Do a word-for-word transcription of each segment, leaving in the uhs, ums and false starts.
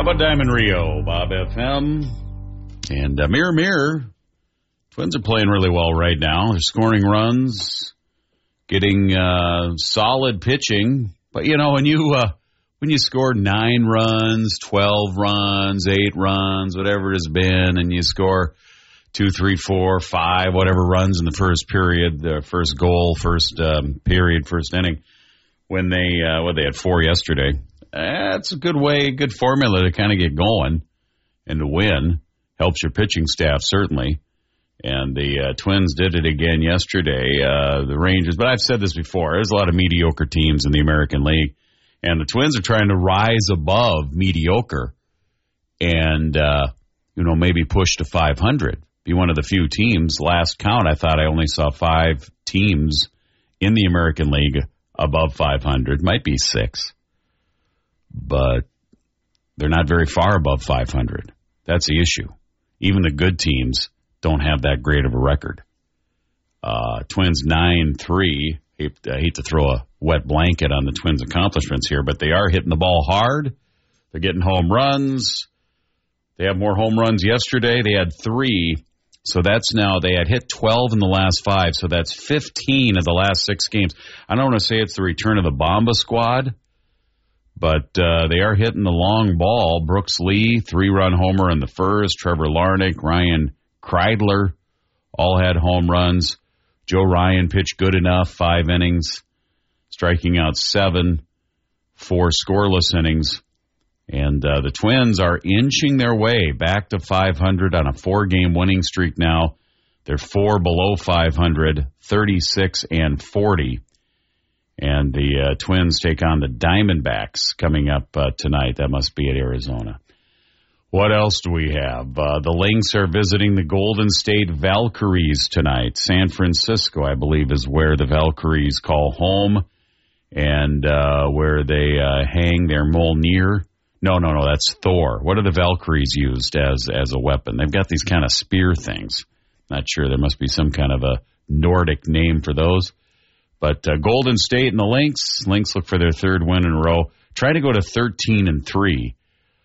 about Diamond Rio, Bob F M? And uh, Mirror, Mirror. Twins are playing really well right now. They're scoring runs, getting uh, solid pitching. But, you know, when you uh, when you score nine runs, twelve runs, eight runs, whatever it has been, and you score two, three, four, five, whatever runs in the first period, the first goal, first um, period, first inning, when they, uh, well, they had four yesterday. That's a good way, good formula to kind of get going and to win. Helps your pitching staff, certainly. And the uh, Twins did it again yesterday. Uh, the Rangers, but I've said this before, there's a lot of mediocre teams in the American League. And the Twins are trying to rise above mediocre and, uh, you know, maybe push to five hundred. Be one of the few teams. Last count, I thought I only saw five teams in the American League above five hundred. Might be six. But they're not very far above five hundred. That's the issue. Even the good teams don't have that great of a record. Uh, Twins nine three. Hate, I hate to throw a wet blanket on the Twins' accomplishments here, but they are hitting the ball hard. They're getting home runs. They have more home runs yesterday. They had three. So that's now, they had hit twelve in the last five. So that's fifteen of the last six games. I don't want to say it's the return of the Bomba squad. But uh, they are hitting the long ball. Brooks Lee, three-run homer in the first. Trevor Larnach, Ryan Kreidler all had home runs. Joe Ryan pitched good enough, five innings, striking out seven, four scoreless innings. And uh, the Twins are inching their way back to five hundred on a four-game winning streak now. They're four below five hundred, thirty-six and forty. And the uh, Twins take on the Diamondbacks coming up uh, tonight. That must be at Arizona. What else do we have? Uh, the Lynx are visiting the Golden State Valkyries tonight. San Francisco, I believe, is where the Valkyries call home and uh, where they uh, hang their Mjolnir. No, no, no, that's Thor. What are the Valkyries used as, as a weapon? They've got these kind of spear things. Not sure. There must be some kind of a Nordic name for those. But uh, Golden State and the Lynx, Lynx look for their third win in a row. Try to go to thirteen and three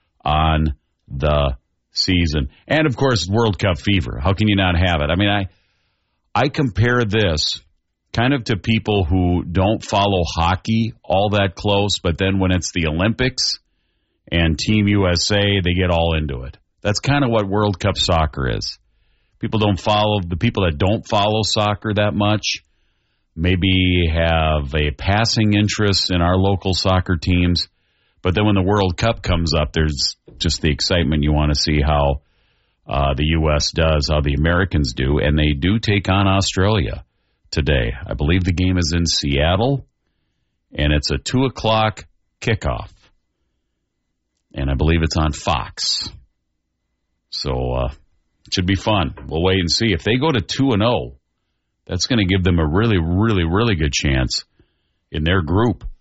on the season. And, of course, World Cup fever. How can you not have it? I mean, I I compare this kind of to people who don't follow hockey all that close, but then when it's the Olympics and Team U S A, they get all into it. That's kind of what World Cup soccer is. People don't follow, the people that don't follow soccer that much maybe have a passing interest in our local soccer teams. But then when the World Cup comes up, there's just the excitement. You want to see how uh, the U S does, how the Americans do. And they do take on Australia today. I believe the game is in Seattle, and it's a two o'clock kickoff. And I believe it's on Fox. So uh, it should be fun. We'll wait and see. If they go to two and oh, that's going to give them a really, really, really good chance in their group